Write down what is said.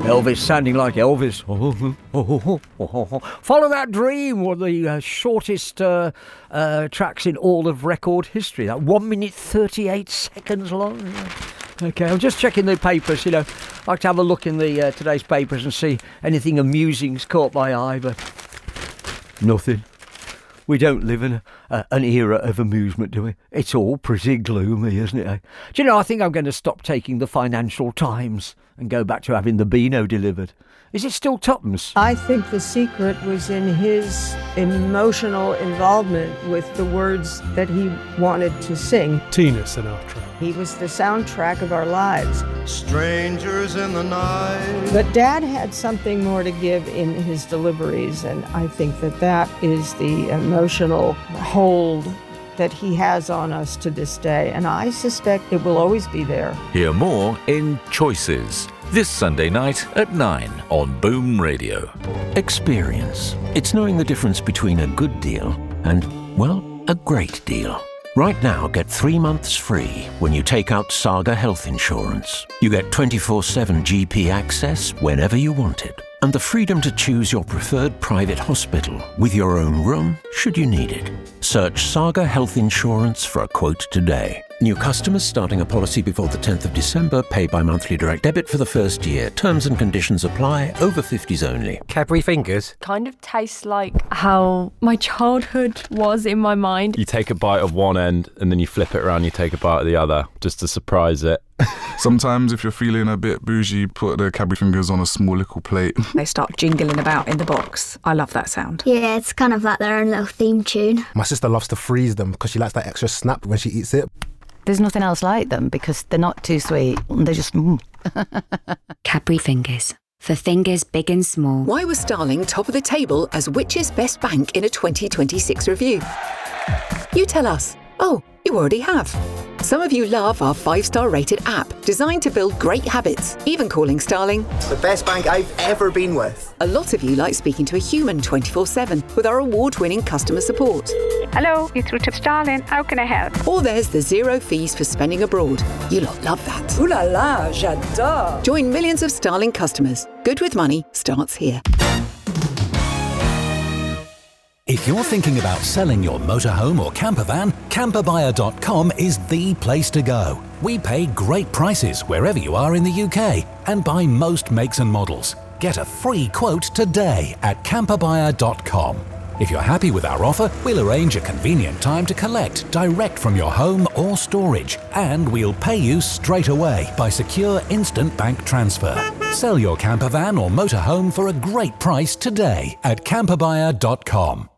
Elvis sounding like Elvis. Follow That Dream, one of the shortest tracks in all of record history. That 1 minute 38 seconds long. Okay, I'm just checking the papers, you know. I like to have a look in the today's papers and see anything amusing's caught my eye, but nothing. We don't live in an era of amusement, do we? It's all pretty gloomy, isn't it? Do you know, I think I'm going to stop taking the Financial Times and go back to having the Beano delivered. Is it still tuppence? I think the secret was in his emotional involvement with the words that he wanted to sing. Tina Sinatra. He was the soundtrack of our lives. Strangers in the night. But Dad had something more to give in his deliveries, and I think that is the emotional hold that he has on us to this day, and I suspect it will always be there. Hear more in Choices, this Sunday night at 9 on Boom Radio. Experience. It's knowing the difference between a good deal and, well, a great deal. Right now, get 3 months free when you take out Saga Health Insurance. You get 24/7 GP access whenever you want it, and the freedom to choose your preferred private hospital with your own room should you need it. Search Saga Health Insurance for a quote today. New customers starting a policy before the 10th of December pay by monthly direct debit for the first year. Terms and conditions apply. Over 50s only. Cadbury Fingers. Kind of tastes like how my childhood was in my mind. You take a bite of one end and then you flip it around, you take a bite of the other just to surprise it. Sometimes if you're feeling a bit bougie, put the Cadbury Fingers on a small little plate. They start jingling about in the box. I love that sound. Yeah, it's kind of like their own little theme tune. My sister loves to freeze them because she likes that extra snap when she eats it. There's nothing else like them because they're not too sweet. They're just... Cadbury Fingers. For fingers big and small. Why was Starling top of the table as Which's best bank in a 2026 review? You tell us. Oh, you already have. Some of you love our 5-star rated app, designed to build great habits, even calling Starling the best bank I've ever been with. A lot of you like speaking to a human 24/7 with our award-winning customer support. Hello, you're through to Starling. How can I help? Or there's the 0 fees for spending abroad. You lot love that. Ooh la la, j'adore. Join millions of Starling customers. Good with money starts here. If you're thinking about selling your motorhome or camper van, camperbuyer.com is the place to go. We pay great prices wherever you are in the UK and buy most makes and models. Get a free quote today at camperbuyer.com. If you're happy with our offer, we'll arrange a convenient time to collect direct from your home or storage, and we'll pay you straight away by secure instant bank transfer. Sell your camper van or motorhome for a great price today at camperbuyer.com.